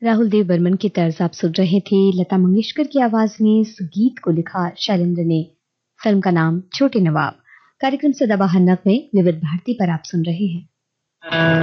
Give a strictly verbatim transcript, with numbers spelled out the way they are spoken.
राहुल देव बर्मन की तर्ज आप सुन रहे थे। लता मंगेशकर की आवाज में इस गीत को लिखा शैलेंद्र ने। फिल्म का नाम छोटे नवाब। कार्यक्रम सदाबहार नग में विविध भारती पर आप सुन रहे हैं।